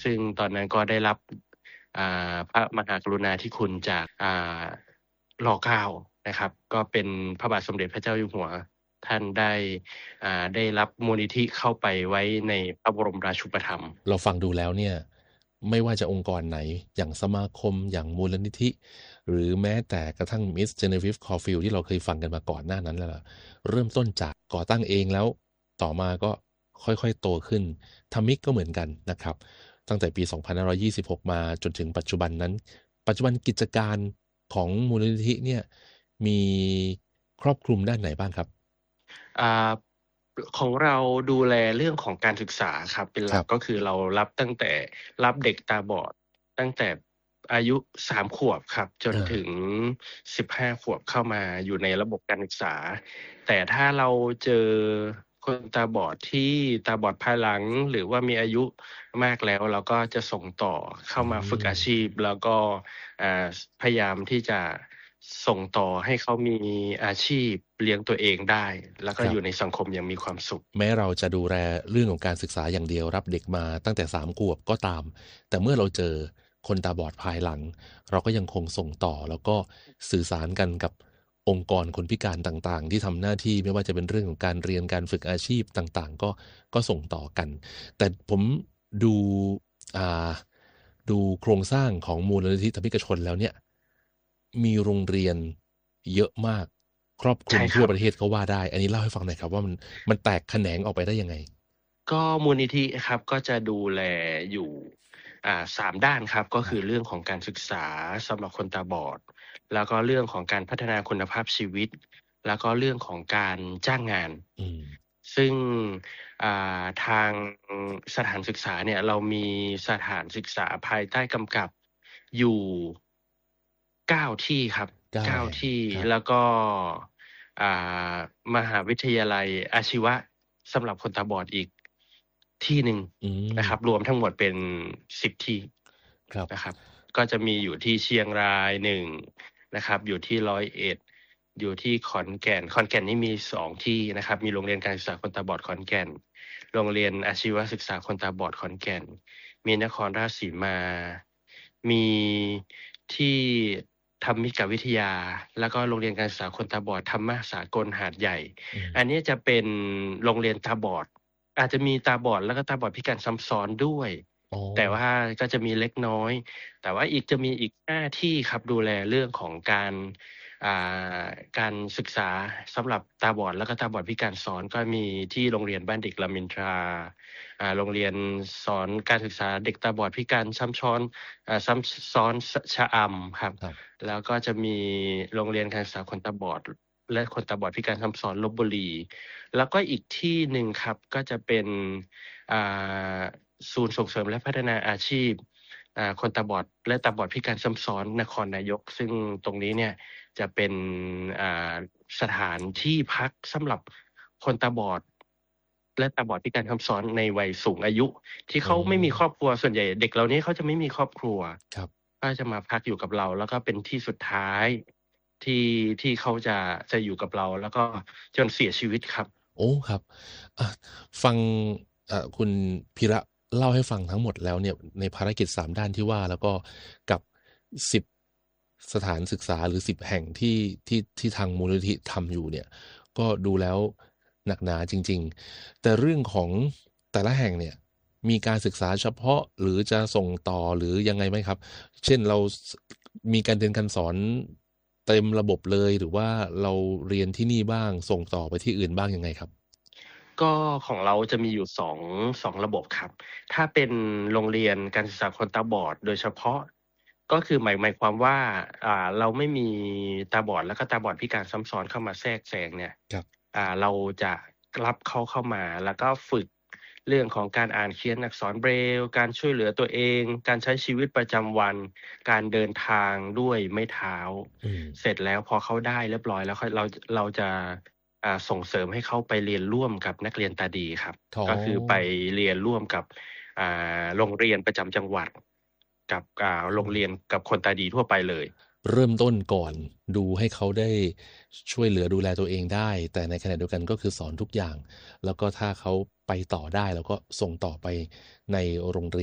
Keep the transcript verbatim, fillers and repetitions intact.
ซึ่งตอนนั้นก็ได้รับอ่าพระมหากรุณาธิคุณจากอ่ารเก้านะครับก็เป็นพระบาทสมเด็จพระเจ้าอยู่หัวท่านได้อ่าได้รับมูลนิธิเข้าไปไว้ในพระบรมราชูปถัมภ์เราฟังดูแล้วเนี่ยไม่ว่าจะองค์กรไหนอย่างสมาคมอย่างมูลนิธิหรือแม้แต่กระทั่ง Miss Genevieve Caulfield ที่เราเคยฟังกันมาก่อนหน้านั้นแล้วล่ะเริ่มต้นจากก่อตั้งเองแล้วต่อมาก็ค่อยๆโตขึ้นทำมิกก็เหมือนกันนะครับตั้งแต่ปีสองพันห้าร้อยยี่สิบหกมาจนถึงปัจจุบันนั้นปัจจุบันกิจการของมูลนิธิเนี่ยมีครอบคลุมด้านไหนบ้างครับอ่าของเราดูแลเรื่องของการศึกษาครับเป็นหครับลักก็คือเรารับตั้งแต่รับเด็กตาบอดตั้งแต่อายุสามขวบครับจนอาถึงสิบห้าขวบเข้ามาอยู่ในระบบการศึกษาแต่ถ้าเราเจอคนตาบอดที่ตาบอดภายหลังหรือว่ามีอายุมากแล้วเราก็จะส่งต่อเข้าอืมาฝึกอาชีมพแล้วก็อ่าพยายามที่จะส่งต่อให้เขามีอาชีพเลี้ยงตัวเองได้แล้วก็ครับอยู่ในสังคมอย่างมีความสุขแม้เราจะดูแลเรื่องของการศึกษาอย่างเดียวรับเด็กมาตั้งแต่สามขวบก็ตามแต่เมื่อเราเจอคนตาบอดภายหลังเราก็ยังคงส่งต่อแล้วก็สื่อสารกันกับองค์กรคนพิการต่างๆที่ทำหน้าที่ไม่ว่าจะเป็นเรื่องของการเรียนการฝึกอาชีพต่างๆก็ก็ส่งต่อกันแต่ผมดูอ่าดูโครงสร้างของมูลนิธิธรรมิกชนแล้วเนี่ยมีโรงเรียนเยอะมาก ครอบคลุใช่ครับมทั่วประเทศก็ว่าได้ อันนี้เล่าให้ฟังหน่อยครับว่ามันมันแตกแขนงออกไปได้ยังไงก็มูลนิธิครับก็จะดูแลอยู่อ่าสามด้านครับก็คือครับเรื่องของการศึกษาสำหรับคนตาบอดแล้วก็เรื่องของการพัฒนาคุณภาพชีวิตแล้วก็เรื่องของการจ้างงานอืมซึ่งอ่าทางสถานศึกษาเนี่ยเรามีสถานศึกษาภายใต้กำกับอยู่เก้าที่ครับเก้าเก้าแห่งที่ครับแล้วก็อ่ามหาวิทยาลัยอาชีวะสำหรับคนตาบอดอีกที่หนึ่งอืมนะครับรวมทั้งหมดเป็นสิบที่ครับนะครับก็จะมีอยู่ที่เชียงรายหนึ่งนะครับอยู่ที่ร้อยเอ็ดอยู่ที่ขอนแก่นขอนแก่นนี่มีสองที่นะครับมีโรงเรียนการศึกษาคนตาบอดขอนแก่นโรงเรียนอาชีวศึกษาคนตาบอดขอนแก่นมีนครราชสีมามีที่ธรรมิกวิทยาแล้วก็โรงเรียนการศึกษาคนตาบอดธรรมสากลหาดใหญ่อืมอันนี้จะเป็นโรงเรียนตาบอดอาจจะมีตาบอดแล้วก็ตาบอดพิการซ้ำซ้อนด้วยอ๋อแต่ว่าก็จะมีเล็กน้อยแต่ว่าอีกจะมีอีกห้าที่ครับดูแลเรื่องของการอ่าการศึกษาสำหรับตาบอดแล้วก็ตาบอดพิการซ้อนก็มีที่โรงเรียนบ้านเด็กรามอินทราอ่าโรงเรียนสอนการศึกษาเด็กตาบอดพิการซ้ำซ้อนอ่าซ้ำซ้อนชะอำครับครับแล้วก็จะมีโรงเรียนการศึกษาคนตาบอดและคนตาบอดพิการซ้ำซ้อนลพบุรีแล้วก็อีกที่หนึ่งครับก็จะเป็นอ่าศูนย์ส่งเสริมและพัฒนาอาชีพอ่าคนตาบอดและตาบอดพิการซ้ำซ้อนนครนายกซึ่งตรงนี้เนี่ยจะเป็นอ่าสถานที่พักสำหรับคนตาบอดและตาบอดพิการซ้ำซ้อนในวัยสูงอายุที่อืเขาไม่มมีครอบครัวส่วนใหญ่เด็กเหล่านี้เขาจะไม่มีครอบครัวครับก็จะมาพักอยู่กับเราแล้วก็เป็นที่สุดท้ายที่ที่เขาจะจะอยู่กับเราแล้วก็จนเสียชีวิตครับโอ้ครับอะฟังอ่าคุณพีระเล่าให้ฟังทั้งหมดแล้วเนี่ยในภารกิจสามด้านที่ว่าแล้วก็กับสิบสถานศึกษาหรือสิบแห่งที่ที่ที่ทางมูลนิธิทำอยู่เนี่ยก็ดูแล้วหนักหนาจริงๆแต่เรื่องของแต่ละแห่งเนี่ย มีการศึกษาเฉพาะหรือจะส่งต่อหรือยังไงไหมครับ เช่นเราสมีการเรียนการสอนเต็มระบบเลยหรือว่าเราเรียนที่นี่บ้างส่งต่อไปที่อื่นบ้างยังไงครับก็ของเราจะมีอยู่สองสองระบบครับถ้าเป็นโรงเรียนการศึกษาคนตาบอดโดยเฉพาะก็คือหมายหมายความว่าอ่าเราไม่มีตาบอดแล้วก็ตาบอดพิการซ้ำซ้อนเข้ามาแทรกแซงเนี่ยครับอ่าเราจะรับเขาเข้ามาแล้วก็ฝึกเรื่องของการอ่านเขียนอักษรเบรลล์การช่วยเหลือตัวเองการใช้ชีวิตประจำวันการเดินทางด้วยไม้เท้าอืมเสร็จแล้วพอเขาได้เรียบร้อยแล้วค่อยเราเราจะ อ่าส่งเสริมให้เขาไปเรียนร่วมกับนักเรียนตาดีครับอ๋อก็คือไปเรียนร่วมกับอ่าโรงเรียนประจำจังหวัดกับอ่าโรงเรียนอืมกับคนตาดีทั่วไปเลยเริ่มต้นก่อนดูให้เขาได้ช่วยเหลือดูแลตัวเองได้แต่ในขณะเดียวกันก็คือสอนทุกอย่างแล้วก็ถ้าเขาไปต่อได้เราก็ส่งต่อไปในโรงเรียน